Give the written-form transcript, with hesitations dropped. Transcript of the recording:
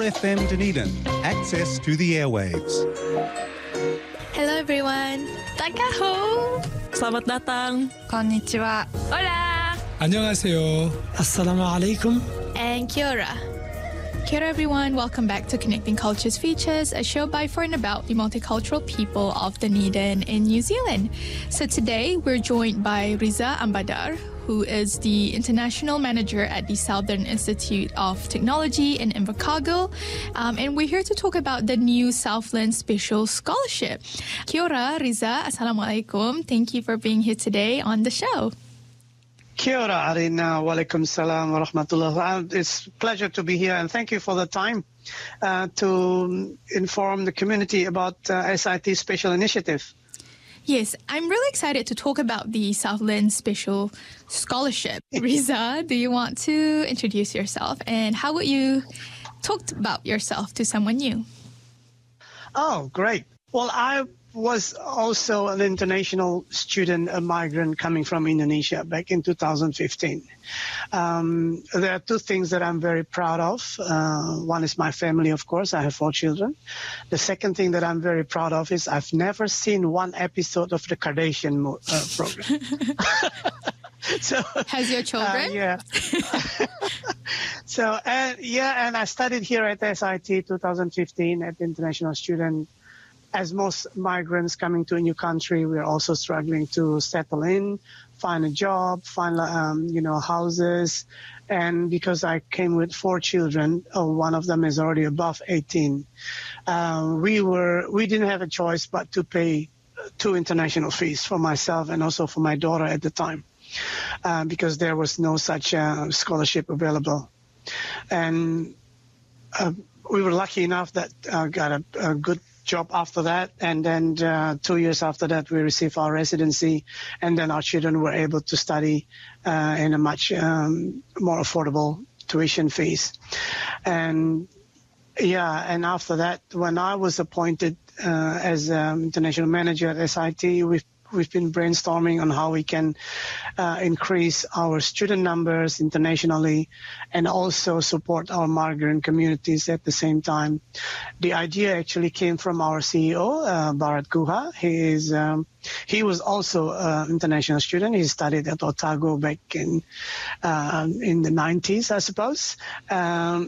FM Dunedin. Access to the airwaves. Hello everyone. Takaho. Selamat datang. Konnichiwa. Hola. 안녕하세요. Assalamu alaikum. And kia ora. Kia ora everyone, welcome back to Connecting Cultures Features, a show by, for and about the multicultural people of Dunedin in New Zealand. So today we're joined by Riza Ambadar, who is the International Manager at the Southern Institute of Technology in Invercargill. And we're here to talk about the new Southland Special Scholarship. Kia ora, Riza. Assalamu alaikum. Thank you for being here today on the show. Kia ora, Arina. Walaikum salam wa rahmatullah. It's a pleasure to be here, and thank you for the time to inform the community about SIT Special Initiative. Yes, I'm really excited to talk about the Southland Special Scholarship. Riza, do you want to introduce yourself, and how would you talk about yourself to someone new? Oh, great. Well, I was also an international student, a migrant coming from Indonesia back in 2015. There are two things that I'm very proud of. One is my family, of course. I have 4 children. The second thing that I'm very proud of is I've never seen one episode of the Kardashian program. So, Has your children? Yeah. So, and I studied here at SIT 2015 at International Student. As most migrants coming to a new country, we're also struggling to settle in, find a job, find houses. And because I came with 4 children, one of them is already above 18, we didn't have a choice but to pay 2 international fees for myself and also for my daughter at the time, because there was no such scholarship available. And we were lucky enough that I got a good job after that, and then 2 years after that we received our residency, and then our children were able to study in a much more affordable tuition fees. And after that, when I was appointed as international manager at SIT, we've been brainstorming on how we can increase our student numbers internationally and also support our migrant communities at the same time. The idea actually came from our CEO, Bharat Guha. He was also an international student. He studied at Otago back in the 90s, I suppose.